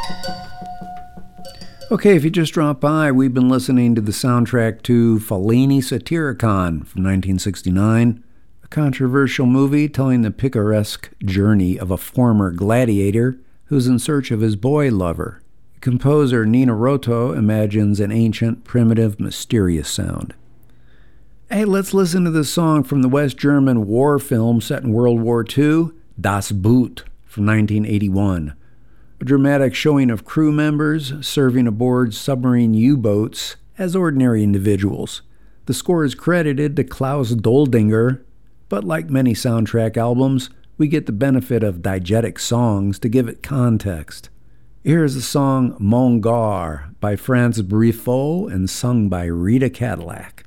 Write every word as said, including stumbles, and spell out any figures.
Okay, if you just dropped by, we've been listening to the soundtrack to Fellini Satyricon from nineteen sixty-nine, a controversial movie telling the picaresque journey of a former gladiator who's in search of his boy lover. Composer Nino Rota imagines an ancient, primitive, mysterious sound. Hey, let's listen to this song from the West German war film set in World War Two, Das Boot, from nineteen eighty-one. A dramatic showing of crew members serving aboard submarine U-boats as ordinary individuals. The score is credited to Klaus Doldinger, but like many soundtrack albums, we get the benefit of diegetic songs to give it context. Here's the song Mon Gare by Franz Briffaut and sung by Rita Cadillac.